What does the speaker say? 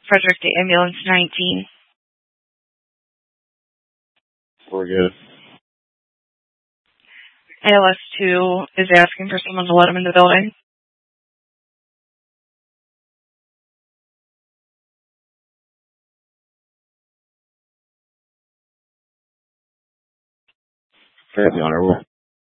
Frederick Day Ambulance 19. We're good. ALS 2 is asking for someone to let him in the building. Fairly on our way.